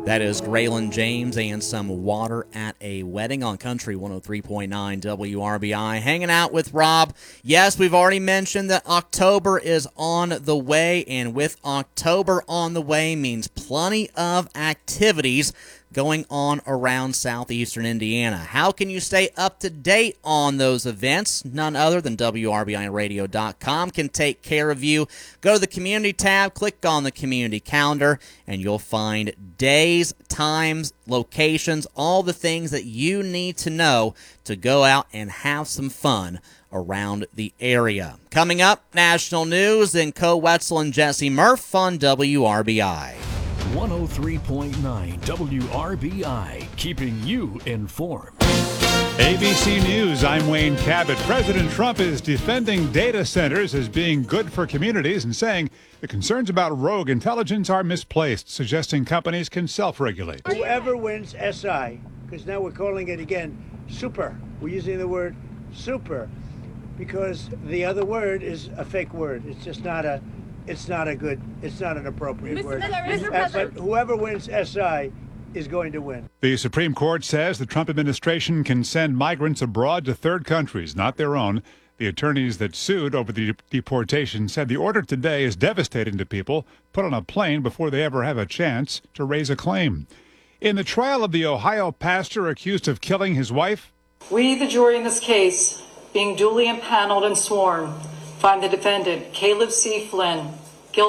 That is Graylin James and Some Water at a Wedding on Country 103.9 WRBI. Hanging out with Rob. Yes, we've already mentioned that October is on the way, and with October on the way means plenty of activities going on around southeastern Indiana. How can you stay up to date on those events? None other than WRBIRadio.com can take care of you. Go to the community tab, click on the community calendar, and you'll find days, times, locations, all the things that you need to know to go out and have some fun around the area. Coming up, national news, then Co Wetzel and Jesse Murph on WRBI. 103.9 WRBI, keeping you informed. ABC News, I'm Wayne Cabot. President Trump is defending data centers as being good for communities and saying the concerns about rogue intelligence are misplaced, suggesting companies can self-regulate. Whoever wins SI, because now we're calling it again super. We're using the word super because the other word is a fake word. It's just not a. It's not an appropriate word. But whoever wins SI is going to win. The Supreme Court says the Trump administration can send migrants abroad to third countries, not their own. The attorneys that sued over the deportation said the order today is devastating to people put on a plane before they ever have a chance to raise a claim. In the trial of the Ohio pastor accused of killing his wife, we, the jury in this case, being duly impaneled and sworn, find the defendant, Caleb C. Flynn,